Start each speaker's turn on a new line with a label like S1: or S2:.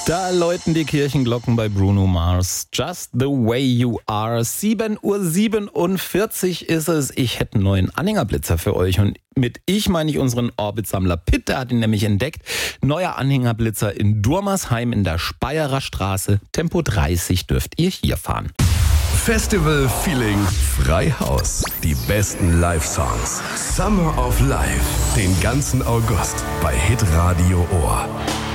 S1: Da läuten die Kirchenglocken bei Bruno Mars. Just the way you are. 7:47 Uhr ist es. Ich hätte einen neuen Anhängerblitzer für euch. Und mit ich meine ich unseren Orbit-Sammler Pitt. Der hat ihn nämlich entdeckt. Neuer Anhängerblitzer in Durmersheim in der Speyerer Straße. Tempo 30 dürft ihr hier fahren.
S2: Festival Feeling Freihaus. Die besten Live-Songs. Summer of Life. Den ganzen August bei Hitradio Ohr.